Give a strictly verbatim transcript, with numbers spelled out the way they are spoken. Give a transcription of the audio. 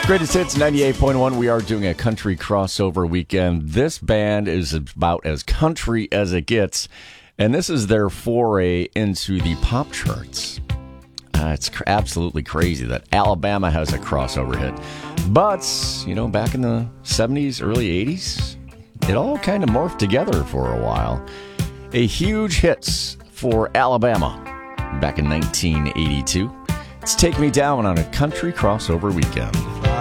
Greatest Hits ninety-eight point one. We are doing a country crossover weekend. This band is about as country as it gets, and this is their foray into the pop charts. Uh, it's cr- absolutely crazy that Alabama has a crossover hit. But, you know, back in the seventies, early eighties, it all kind of morphed together for a while. A huge hits for Alabama back in nineteen eighty-two. It's Take Me Down on a country crossover weekend.